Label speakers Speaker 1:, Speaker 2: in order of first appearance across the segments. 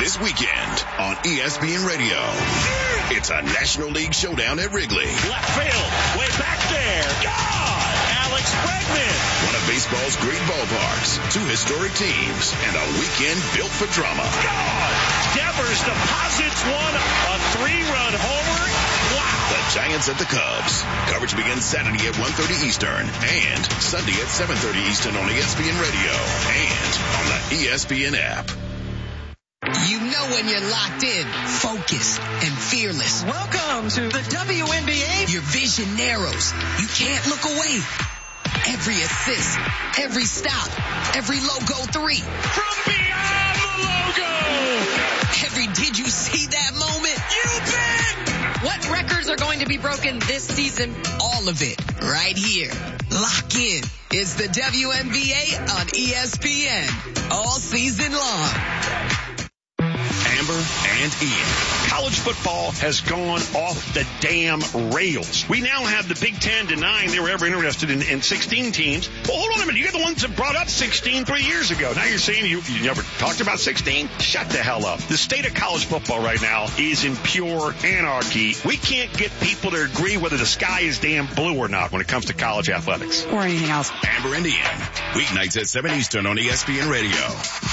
Speaker 1: This weekend on ESPN Radio, it's a National League showdown at Wrigley.
Speaker 2: Left field, way back there. God! Alex Bregman.
Speaker 1: One of baseball's great ballparks, two historic teams, and a weekend built for drama.
Speaker 2: God! Devers deposits one, a 3-run homer. Wow!
Speaker 1: The Giants at the Cubs. Coverage begins Saturday at 1:30 Eastern and Sunday at 7:30 Eastern on ESPN Radio and on the ESPN app.
Speaker 3: You know when you're locked in, focused, and fearless.
Speaker 4: Welcome to the WNBA.
Speaker 3: Your vision narrows. You can't look away. Every assist, every stop, every logo 3.
Speaker 2: From beyond the logo!
Speaker 3: Every did you see that moment?
Speaker 4: You bet! What records are going to be broken this season?
Speaker 3: All of it, right here. Lock in. It's the WNBA on ESPN. All season long.
Speaker 1: Amber and Ian.
Speaker 2: College football has gone off the damn rails. We now have the Big Ten denying they were ever interested in 16 teams. Well, hold on a minute. You're the ones that brought up 16 3 years ago. Now you're saying you never talked about 16? Shut the hell up. The state of college football right now is in pure anarchy. We can't get people to agree whether the sky is damn blue or not when it comes to college athletics.
Speaker 4: Or anything else.
Speaker 1: Amber and Ian. Weeknights at 7 Eastern on ESPN Radio.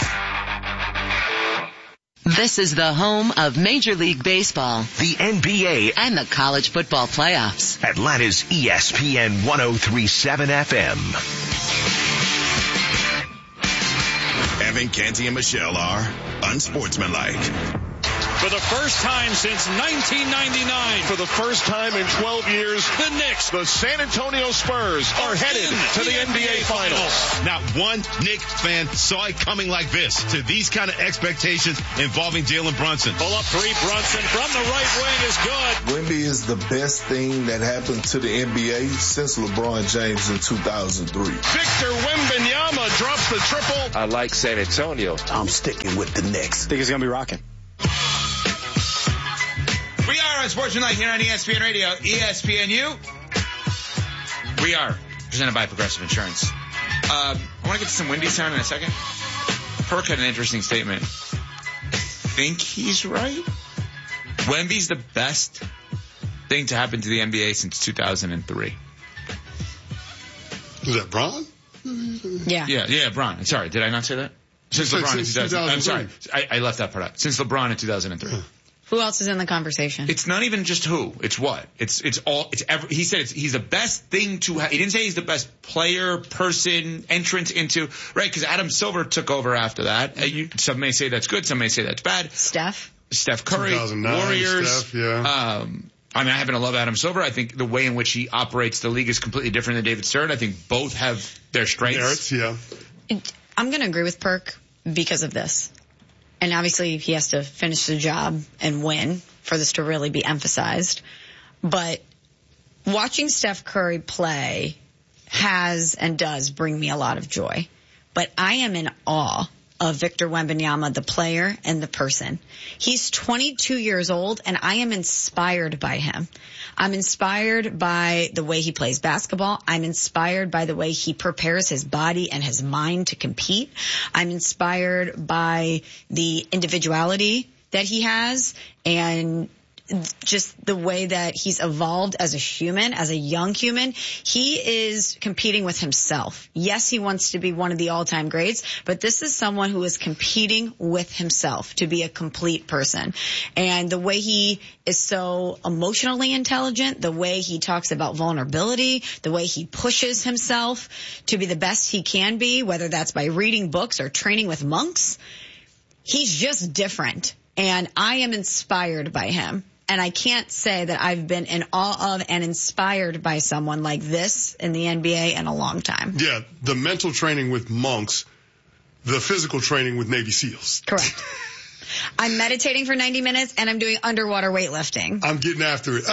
Speaker 5: This is the home of Major League Baseball,
Speaker 6: the NBA,
Speaker 5: and the college football playoffs.
Speaker 6: Atlanta's ESPN 103.7 FM.
Speaker 1: Evan, Canty, and Michelle are unsportsmanlike.
Speaker 2: For the first time since 1999.
Speaker 7: For the first time in 12 years,
Speaker 2: the Knicks,
Speaker 7: the San Antonio Spurs, are headed to the NBA Finals.
Speaker 8: Not one Knicks fan saw it coming like this, to these kind of expectations involving Jalen Brunson.
Speaker 2: Pull up 3, Brunson from the right wing is good.
Speaker 9: Wemby is the best thing that happened to the NBA since LeBron James in 2003.
Speaker 7: Victor Wembanyama drops the triple.
Speaker 10: I like San Antonio.
Speaker 9: I'm sticking with the Knicks.
Speaker 11: I think it's going to be rocking.
Speaker 12: We are on Sportsmanlike here on ESPN Radio, ESPNU. We are presented by Progressive Insurance. I want to get to some windy sound in a second. Perk had an interesting statement. I think he's right. Wemby's the best thing to happen to the NBA since 2003.
Speaker 7: Is that Bron?
Speaker 4: Yeah,
Speaker 12: Bron. Sorry, did I not say that? Since LeBron in 2003. I'm sorry. I left that part out. Since LeBron in 2003.
Speaker 4: Who else is in the conversation?
Speaker 12: It's not even just who. It's what. It's he said he's the best thing to have. He didn't say he's the best player, person, entrance into, right? Because Adam Silver took over after that. Some may say that's good. Some may say that's bad.
Speaker 4: Steph
Speaker 12: Curry, Warriors.
Speaker 7: Steph, yeah.
Speaker 12: I happen to love Adam Silver. I think the way in which he operates the league is completely different than David Stern. I think both have their strengths.
Speaker 7: Yeah.
Speaker 4: I'm going to agree with Perk because of this. And obviously he has to finish the job and win for this to really be emphasized. But watching Steph Curry play has and does bring me a lot of joy. But I am in awe of Victor Wembanyama, the player and the person. He's 22 years old, and I am inspired by him. I'm inspired by the way he plays basketball. I'm inspired by the way he prepares his body and his mind to compete. I'm inspired by the individuality that he has and just the way that he's evolved as a human, as a young human. He is competing with himself. Yes, he wants to be one of the all-time greats, but this is someone who is competing with himself to be a complete person. And the way he is so emotionally intelligent, the way he talks about vulnerability, the way he pushes himself to be the best he can be, whether that's by reading books or training with monks, he's just different. And I am inspired by him. And I can't say that I've been in awe of and inspired by someone like this in the NBA in a long time.
Speaker 7: Yeah, the mental training with monks, the physical training with Navy SEALs.
Speaker 4: Correct. I'm meditating for 90 minutes and I'm doing underwater weightlifting.
Speaker 7: I'm getting after it.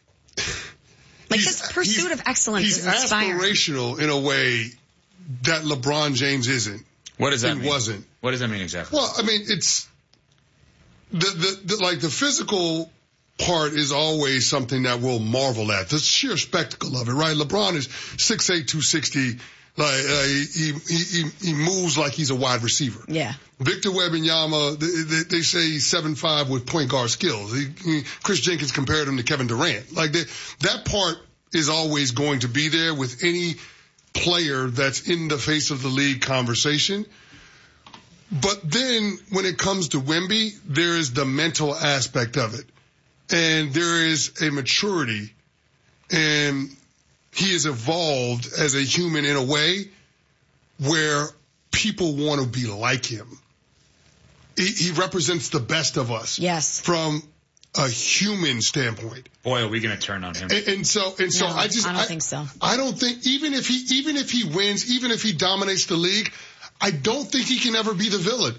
Speaker 4: His pursuit of excellence is inspiring.
Speaker 7: He's aspirational in a way that LeBron James isn't.
Speaker 12: What does that mean?
Speaker 7: Wasn't.
Speaker 12: What does that mean exactly?
Speaker 7: Well, I mean, it's the physical part is always something that we'll marvel at. The sheer spectacle of it, right? LeBron is 6'8", 260, Like he moves like he's a wide receiver.
Speaker 4: Yeah.
Speaker 7: Victor Wembanyama, they say he's 7'5" with point guard skills. Chris Jenkins compared him to Kevin Durant. Like that part is always going to be there with any player that's in the face of the league conversation. But then when it comes to Wemby, there is the mental aspect of it. And there is a maturity, and he has evolved as a human in a way where people want to be like him. He represents the best of us.
Speaker 4: Yes.
Speaker 7: From a human standpoint.
Speaker 12: Boy, are we going to turn on him.
Speaker 7: And so
Speaker 4: No,
Speaker 7: I
Speaker 4: don't think so.
Speaker 7: I don't think even if he wins, even if he dominates the league, I don't think he can ever be the villain.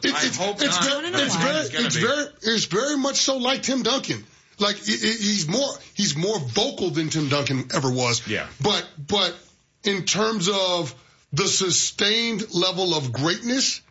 Speaker 7: It's very much so like Tim Duncan. Like he's more vocal than Tim Duncan ever was.
Speaker 12: Yeah.
Speaker 7: But in terms of the sustained level of greatness,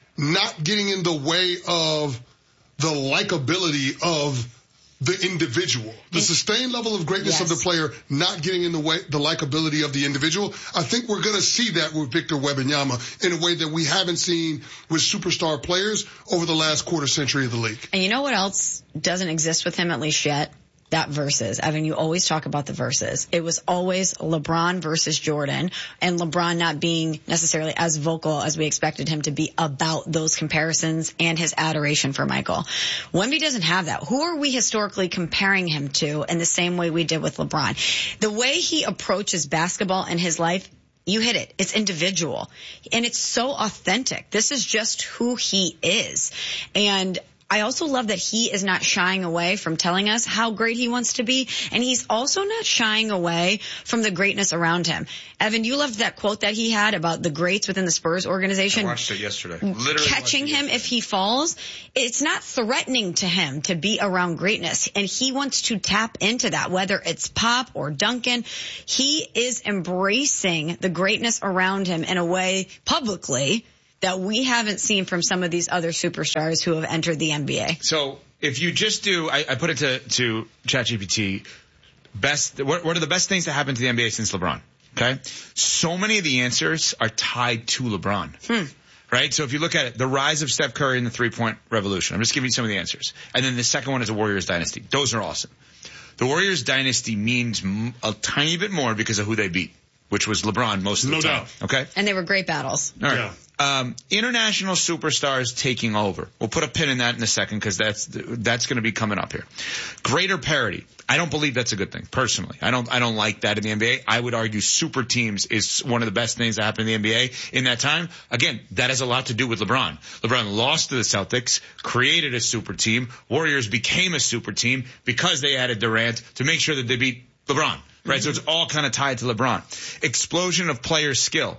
Speaker 7: not getting in the way of the likability of the individual, the sustained level of greatness of the player, not getting in the way, the likability of the individual. I think we're going to see that with Victor Wembanyama in a way that we haven't seen with superstar players over the last quarter century of the league.
Speaker 4: And you know what else doesn't exist with him, at least yet? That versus. Evan, you always talk about the versus. It was always LeBron versus Jordan, and LeBron not being necessarily as vocal as we expected him to be about those comparisons and his adoration for Michael. Wemby doesn't have that. Who are we historically comparing him to in the same way we did with LeBron? The way he approaches basketball in his life, you hit it. It's individual. And it's so authentic. This is just who he is. And I also love that he is not shying away from telling us how great he wants to be, and he's also not shying away from the greatness around him. Evan, you loved that quote that he had about the greats within the Spurs organization.
Speaker 12: I watched it yesterday. Literally
Speaker 4: catching him if he falls. It's not threatening to him to be around greatness, and he wants to tap into that, whether it's Pop or Duncan. He is embracing the greatness around him in a way publicly that we haven't seen from some of these other superstars who have entered the NBA.
Speaker 12: So if you just do, I put it to ChatGPT, what are the best things that happened to the NBA since LeBron? Okay. So many of the answers are tied to LeBron. Right? So if you look at it, the rise of Steph Curry in the 3-point revolution. I'm just giving you some of the answers. And then the second one is the Warriors dynasty. Those are awesome. The Warriors dynasty means a tiny bit more because of who they beat, which was LeBron most of the time.
Speaker 7: No doubt.
Speaker 12: Okay.
Speaker 4: And they were great battles.
Speaker 12: All right.
Speaker 7: Yeah.
Speaker 12: International superstars taking over. We'll put a pin in that in a second because that's going to be coming up here. Greater parity. I don't believe that's a good thing, personally. I don't like that in the NBA. I would argue super teams is one of the best things that happened in the NBA in that time. Again, that has a lot to do with LeBron. LeBron lost to the Celtics, created a super team. Warriors became a super team because they added Durant to make sure that they beat LeBron. Right? So it's all kind of tied to LeBron. Explosion of player skill.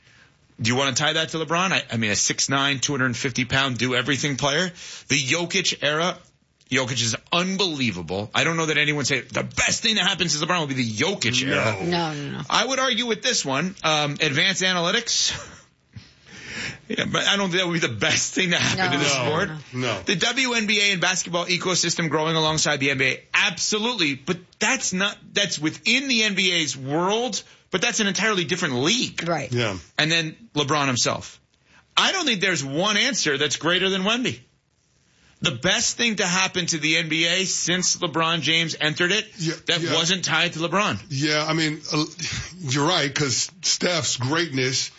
Speaker 12: Do you want to tie that to LeBron? I mean, a 6'9", 250-pound do-everything player. The Jokic era, Jokic is unbelievable. I don't know that anyone say the best thing that happens to LeBron will be the Jokic era.
Speaker 4: No.
Speaker 12: I would argue with this one, advanced analytics. Yeah, but I don't think that would be the best thing that happened to the sport.
Speaker 7: No.
Speaker 12: The WNBA and basketball ecosystem growing alongside the NBA, absolutely. But that's within the NBA's world, but that's an entirely different league.
Speaker 4: Right.
Speaker 7: Yeah.
Speaker 12: And then LeBron himself. I don't think there's one answer that's greater than Wemby. The best thing to happen to the NBA since LeBron James entered it wasn't tied to LeBron.
Speaker 7: Yeah, I mean, you're right, because Steph's greatness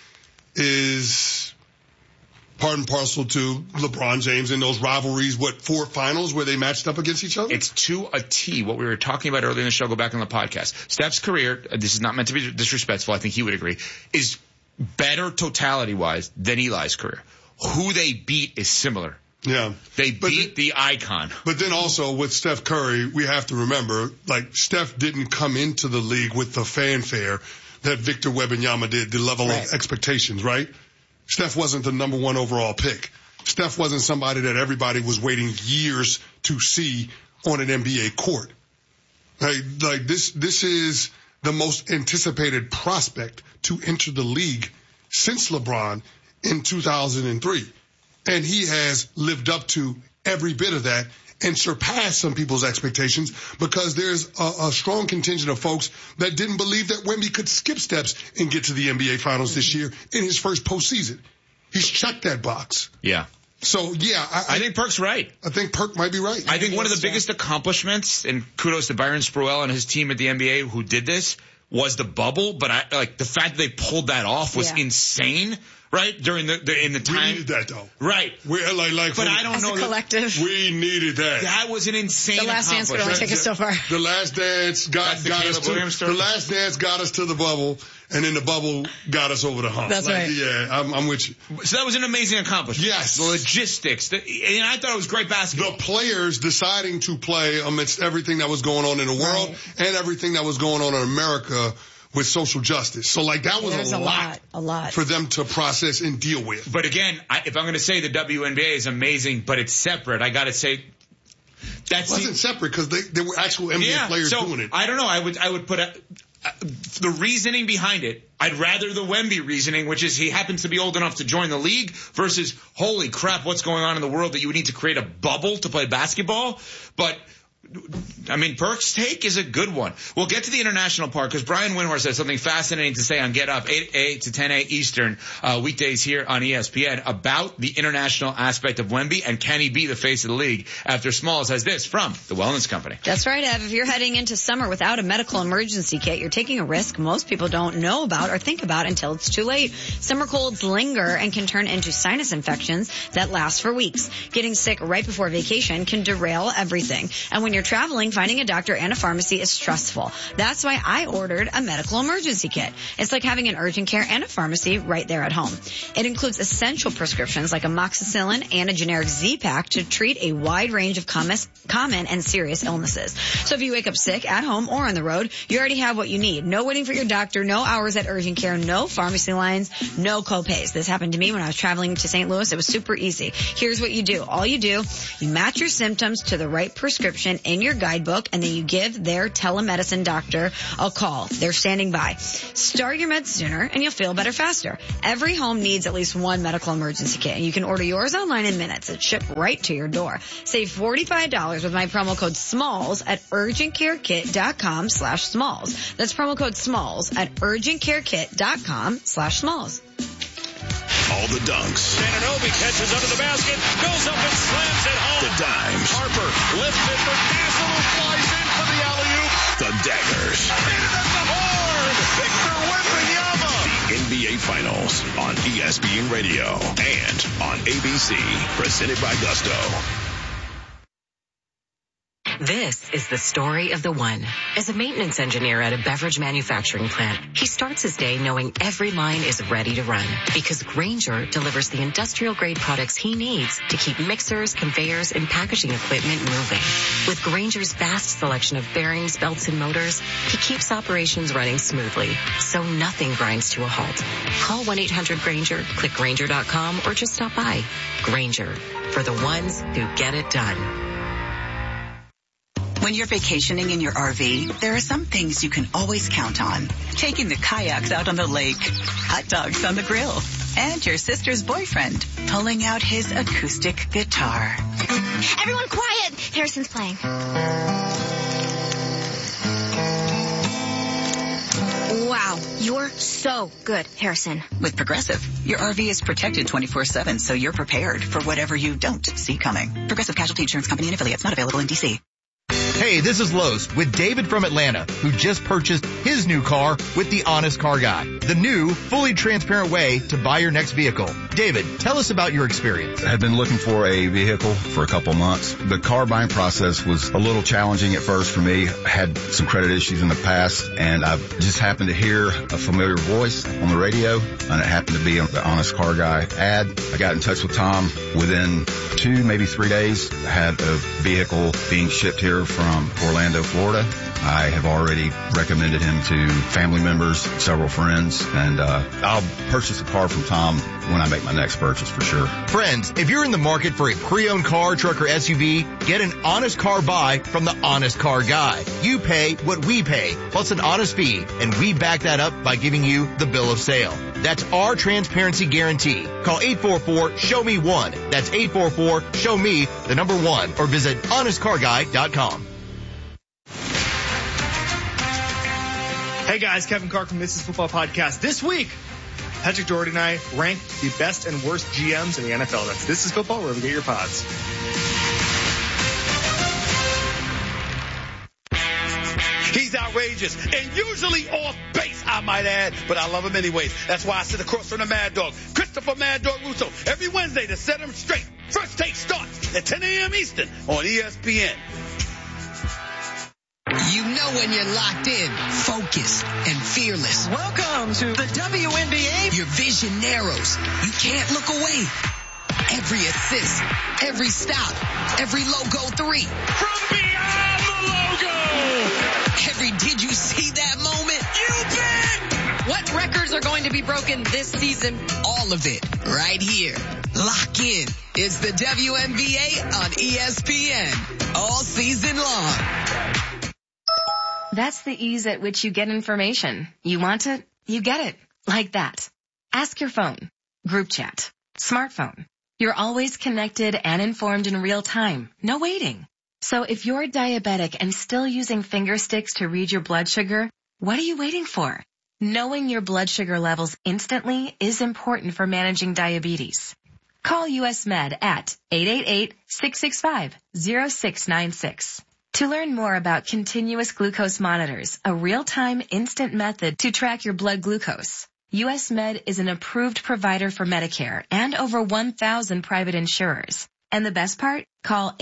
Speaker 7: is part and parcel to LeBron James in those rivalries, 4 finals where they matched up against each other?
Speaker 12: It's to a T. What we were talking about earlier in the show, go back on the podcast. Steph's career, this is not meant to be disrespectful, I think he would agree, is better totality-wise than Eli's career. Who they beat is similar.
Speaker 7: Yeah.
Speaker 12: They beat the icon.
Speaker 7: But then also with Steph Curry, we have to remember, like, Steph didn't come into the league with the fanfare that Victor Wembanyama did, the level of expectations, right? Steph wasn't the number 1 overall pick. Steph wasn't somebody that everybody was waiting years to see on an NBA court. Like this is the most anticipated prospect to enter the league since LeBron in 2003. And he has lived up to every bit of that and surpass some people's expectations because there's a strong contingent of folks that didn't believe that Wemby could skip steps and get to the NBA Finals this year in his first postseason. He's checked that box.
Speaker 12: Yeah.
Speaker 7: So, yeah. I think
Speaker 12: Perk's right.
Speaker 7: I think Perk might be right.
Speaker 12: I think one of the biggest accomplishments, and kudos to Byron Spruell and his team at the NBA who did this, was the bubble. But the fact that they pulled that off was insane. Right? During in the time.
Speaker 7: We needed that though.
Speaker 12: Right.
Speaker 7: We're like
Speaker 4: but I don't know. As a collective.
Speaker 7: We needed that.
Speaker 12: That was an insane
Speaker 4: The Last Dance could only take us so far.
Speaker 7: The Last Dance got us to the bubble, and then the bubble got us over the hump.
Speaker 4: That's right.
Speaker 7: Yeah, I'm with you.
Speaker 12: So that was an amazing accomplishment.
Speaker 7: Yes.
Speaker 12: The logistics. And I thought it was great basketball.
Speaker 7: The players deciding to play amidst everything that was going on in the world and everything that was going on in America with social justice. So that was a lot for them to process and deal with.
Speaker 12: But again, if I'm going to say the WNBA is amazing, but it's separate, I got to say
Speaker 7: it wasn't separate because there were actual NBA players doing it.
Speaker 12: I don't know. I would put the reasoning behind it. I'd rather the Wemby reasoning, which is he happens to be old enough to join the league, versus holy crap, what's going on in the world that you would need to create a bubble to play basketball. But I mean, Perk's take is a good one. We'll get to the international part because Brian Windhorst has something fascinating to say on Get Up, 8 to 10 Eastern, weekdays here on ESPN about the international aspect of Wemby and can he be the face of the league after Smalls has this from the Wellness Company.
Speaker 4: That's right, Ev. If you're heading into summer without a medical emergency kit, you're taking a risk most people don't know about or think about until it's too late. Summer colds linger and can turn into sinus infections that last for weeks. Getting sick right before vacation can derail everything. And when you're traveling, finding a doctor and a pharmacy is stressful. That's why I ordered a medical emergency kit. It's like having an urgent care and a pharmacy right there at home. It includes essential prescriptions like amoxicillin and a generic Z-Pack to treat a wide range of common and serious illnesses. So if you wake up sick at home or on the road, you already have what you need. No waiting for your doctor, no hours at urgent care, no pharmacy lines, no co-pays. This happened to me when I was traveling to St. Louis. It was super easy. Here's what you do. All you do, you match your symptoms to the right prescription in your guidebook, and then you give their telemedicine doctor a call. They're standing by. Start your meds sooner, and you'll feel better faster. Every home needs at least one medical emergency kit, and you can order yours online in minutes. It's shipped right to your door. Save $45 with my promo code SMALLS at urgentcarekit.com/SMALLS. That's promo code SMALLS at urgentcarekit.com/SMALLS.
Speaker 1: All the dunks.
Speaker 2: Anunoby catches under the basket, goes up and slams it home.
Speaker 1: The dimes.
Speaker 2: Harper lifts it for Dazzle, who flies in for the alley-oop.
Speaker 1: The daggers.
Speaker 2: Hit it at the horn. Victor Wembanyama.
Speaker 1: The NBA Finals on ESPN Radio and on ABC. Presented by Gusto.
Speaker 10: This is the story of the one. As a maintenance engineer at a beverage manufacturing plant, he starts his day knowing every line is ready to run because Grainger delivers the industrial-grade products he needs to keep mixers, conveyors, and packaging equipment moving. With Grainger's vast selection of bearings, belts, and motors, he keeps operations running smoothly, so nothing grinds to a halt. Call 1-800-GRAINGER, click Grainger.com, or just stop by. Grainger, for the ones who get it done.
Speaker 11: When you're vacationing in your RV, there are some things you can always count on. Taking the kayaks out on the lake, hot dogs on the grill, and your sister's boyfriend pulling out his acoustic guitar.
Speaker 13: Everyone quiet! Harrison's playing. Wow, you're so good, Harrison.
Speaker 11: With Progressive, your RV is protected 24/7, so you're prepared for whatever you don't see coming. Progressive Casualty Insurance Company and affiliates, not available in D.C.
Speaker 14: Hey, this is Los with David from Atlanta, who just purchased his new car with the Honest Car Guy, the new, fully transparent way to buy your next vehicle. David, tell us about your experience.
Speaker 15: I had been looking for a vehicle for a couple months. The car buying process was a little challenging at first for me. I had some credit issues in the past, and I just happened to hear a familiar voice on the radio, and it happened to be the Honest Car Guy ad. I got in touch with Tom. Within 2, maybe 3 days, I had a vehicle being shipped here from Orlando, Florida. I have already recommended him to family members, several friends. options, and I'll purchase a car from Tom when I make my next purchase for sure.
Speaker 14: Friends, if you're in the market for a pre-owned car, truck, or SUV, get an honest car buy from the Honest Car Guy. You pay what we pay, plus an honest fee, and we back that up by giving you the bill of sale. That's our transparency guarantee. Call 844-SHOW-ME-1. That's 844-SHOW-ME, the number 1, or visit honestcarguy.com.
Speaker 16: Hey guys, Kevin Clark from This Is Football Podcast. This week, Patrick Doherty and I ranked the best and worst GMs in the NFL. That's This Is Football, wherever you get your pods.
Speaker 17: He's outrageous and usually off base, I might add, but I love him anyways. That's why I sit across from the Mad Dog, Christopher Mad Dog Russo, every Wednesday to set him straight. First Take starts at 10 a.m. Eastern on ESPN.
Speaker 3: You know when you're locked in, focused, and fearless.
Speaker 18: Welcome to the WNBA.
Speaker 3: Your vision narrows. You can't look away. Every assist, every stop, every logo 3.
Speaker 17: From beyond the logo.
Speaker 3: Every did you see that moment?
Speaker 17: You bet.
Speaker 4: What records are going to be broken this season?
Speaker 3: All of it right here. Lock in. It's the WNBA on ESPN all season long.
Speaker 19: That's the ease at which you get information. You want it, you get it. Like that. Ask your phone. Group chat. Smartphone. You're always connected and informed in real time. No waiting. So if you're diabetic and still using finger sticks to read your blood sugar, what are you waiting for? Knowing your blood sugar levels instantly is important for managing diabetes. Call US Med at 888-665-0696. To learn more about continuous glucose monitors, a real-time instant method to track your blood glucose, US Med is an approved provider for Medicare and over 1,000 private insurers. And the best part? Call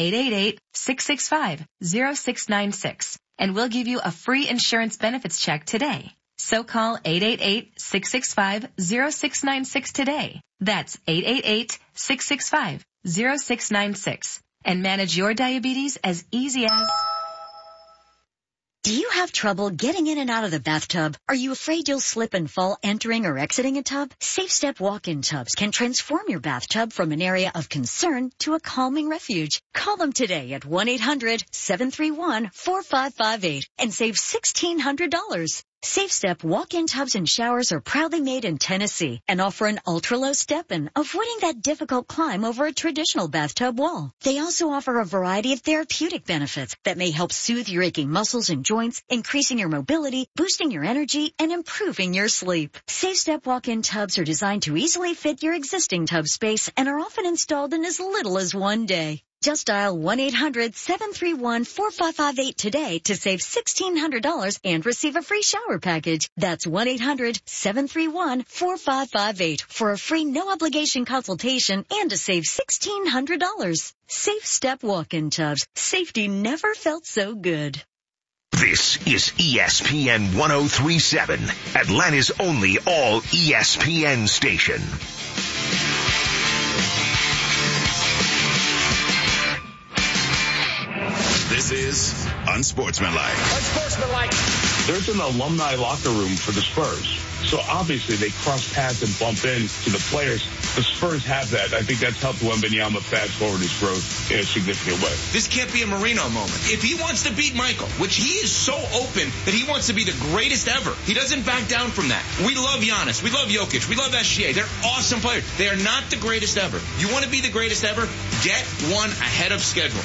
Speaker 19: 888-665-0696 and we'll give you a free insurance benefits check today. So call 888-665-0696 today. That's 888-665-0696. And manage your diabetes as easy as...
Speaker 20: Do you have trouble getting in and out of the bathtub? Are you afraid you'll slip and fall entering or exiting a tub? Safe Step walk-in tubs can transform your bathtub from an area of concern to a calming refuge. Call them today at 1-800-731-4558 and save $1,600. Safe Step walk-in tubs and showers are proudly made in Tennessee and offer an ultra-low step-in, avoiding that difficult climb over a traditional bathtub wall. They also offer a variety of therapeutic benefits that may help soothe your aching muscles and joints, increasing your mobility, boosting your energy, and improving your sleep. Safe Step walk-in tubs are designed to easily fit your existing tub space and are often installed in as little as 1 day. Just dial 1-800-731-4558 today to save $1,600 and receive a free shower package. That's 1-800-731-4558 for a free no-obligation consultation and to save $1,600. Safe Step walk-in tubs. Safety never felt so good.
Speaker 6: This is ESPN 1037, Atlanta's only all ESPN station.
Speaker 1: This is Unsportsmanlike.
Speaker 21: Unsportsmanlike. There's an alumni locker room for the Spurs. So obviously they cross paths and bump into the players. The Spurs have that. I think that's helped Wembanyama fast forward his growth in a significant way.
Speaker 12: This can't be a Marino moment. If he wants to beat Michael, which he is so open that he wants to be the greatest ever, he doesn't back down from that. We love Giannis. We love Jokic. We love SGA. They're awesome players. They are not the greatest ever. You want to be the greatest ever? Get one ahead of schedule.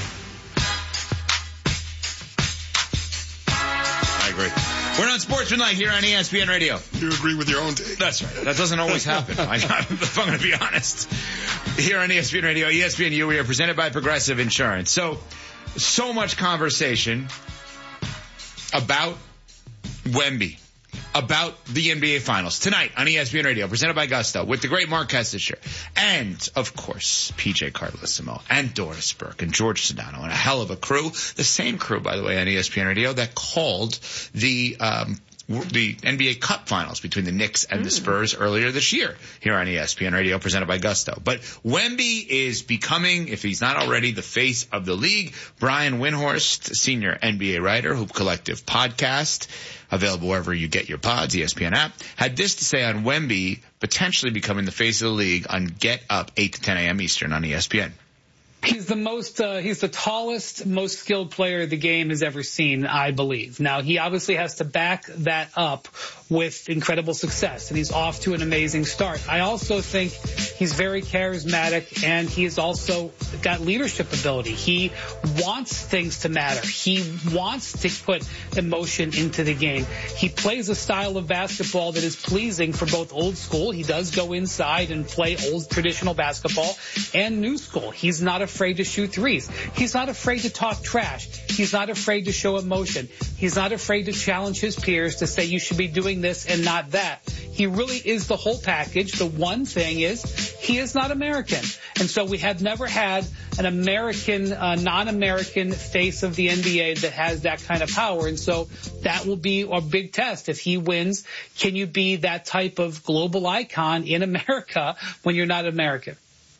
Speaker 12: I agree. We're on Sportsmanlike here on ESPN Radio.
Speaker 7: You agree with your own take.
Speaker 12: That's right. That doesn't always happen. If I'm going to be honest. Here on ESPN Radio, ESPNU, we are presented by Progressive Insurance. So much conversation about Wemby, about the NBA Finals tonight on ESPN Radio, presented by Gusto, with the great Mark Kessler, and of course PJ Carlesimo and Doris Burke and George Sedano and a hell of a crew. The same crew, by the way, on ESPN Radio that called the the NBA Cup Finals between the Knicks and the Spurs earlier this year here on ESPN Radio, presented by Gusto. But Wemby is becoming, if he's not already, the face of the league. Brian Windhorst, senior NBA writer, Hoop Collective podcast, available wherever you get your pods, ESPN app, had this to say on Wemby potentially becoming the face of the league on Get Up 8 to 10 a.m. Eastern on ESPN.
Speaker 5: He's the tallest, most skilled player the game has ever seen, I believe. Now, he obviously has to back that up with incredible success, and he's off to an amazing start. I also think he's very charismatic, and he's also got leadership ability. He wants things to matter. He wants to put emotion into the game. He plays a style of basketball that is pleasing for both old school. He does go inside and play old traditional basketball, and new school. He's not afraid to shoot threes. He's not afraid to talk trash. He's not afraid to show emotion. He's not afraid to challenge his peers to say you should be doing this and not that. He really is the whole package. The one thing is he is not American. And so we have never had an American, non-American face of the NBA that has that kind of power. And so that will be a big test. If he wins, can you be that type of global icon in America when you're not American?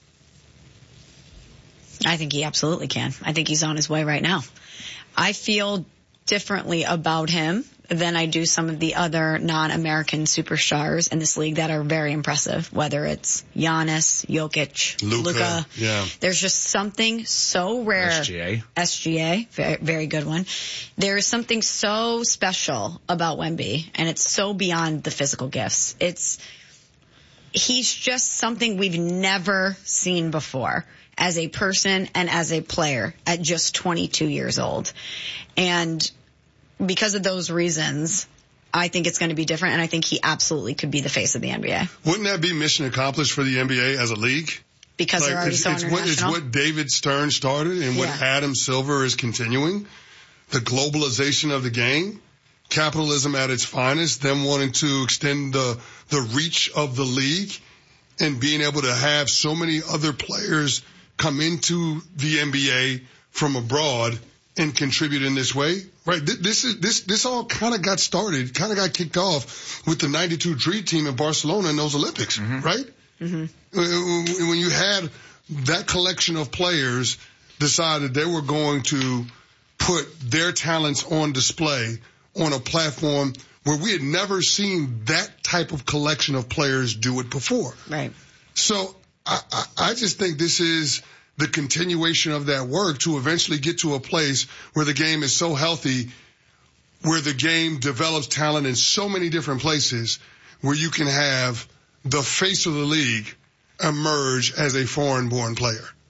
Speaker 4: I think he absolutely can. I think he's on his way right now. I feel differently about him than I do some of the other non-American superstars in this league that are very impressive, whether it's Giannis, Jokic, Luka.
Speaker 7: Yeah.
Speaker 4: There's just something so rare. SGA, very, very good one. There is something so special about Wemby, and it's so beyond the physical gifts. He's just something we've never seen before as a person and as a player at just 22 years old. And because of those reasons, I think it's going to be different, and I think he absolutely could be the face of the NBA.
Speaker 7: Wouldn't that be mission accomplished for the NBA as a league?
Speaker 4: Because they're already so international.
Speaker 7: It's what David Stern started and what Adam Silver is continuing. The globalization of the game, capitalism at its finest, them wanting to extend the reach of the league and being able to have so many other players come into the NBA from abroad and contribute in this way, right? This all kind of got started, kind of got kicked off with the 92 Dream Team in Barcelona in those Olympics, right? Mm-hmm. When you had that collection of players decided they were going to put their talents on display on a platform where we had never seen that type of collection of players do it before.
Speaker 4: Right.
Speaker 7: So I just think this is the continuation of that work to eventually get to a place where the game is so healthy, where the game develops talent in so many different places, where you can have the face of the league emerge as a foreign-born player.